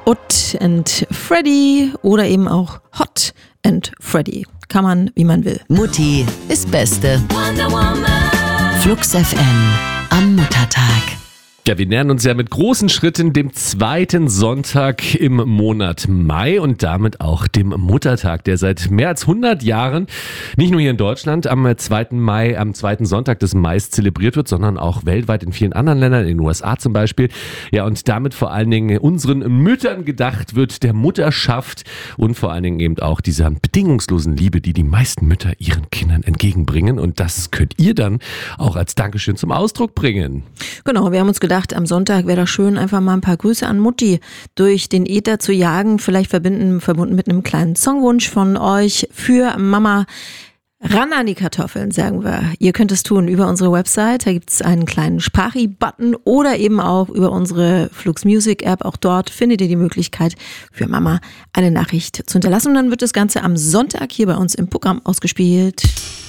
Ut and Freddy oder eben auch Hot and Freddy. Kann man, wie man will. Mutti ist Beste. Flux FM am Muttertag. Ja, wir nähern uns ja mit großen Schritten dem zweiten Sonntag im Monat Mai und damit auch dem Muttertag, der seit mehr als 100 Jahren nicht nur hier in Deutschland am 2. Mai, am zweiten Sonntag des Mais zelebriert wird, sondern auch weltweit in vielen anderen Ländern, in den USA zum Beispiel. Ja, und damit vor allen Dingen unseren Müttern gedacht wird, der Mutterschaft und vor allen Dingen eben auch dieser bedingungslosen Liebe, die die meisten Mütter ihren Kindern entgegenbringen. Und das könnt ihr dann auch als Dankeschön zum Ausdruck bringen. Genau, wir haben uns gedacht, am Sonntag wäre das schön, einfach mal ein paar Grüße an Mutti durch den Äther zu jagen, vielleicht verbunden mit einem kleinen Songwunsch von euch für Mama. Ran an die Kartoffeln, sagen wir. Ihr könnt es tun über unsere Website, da gibt es einen kleinen Sprachi-Button oder eben auch über unsere Flux Music App. Auch dort findet ihr die Möglichkeit, für Mama eine Nachricht zu hinterlassen. Und dann wird das Ganze am Sonntag hier bei uns im Programm ausgespielt.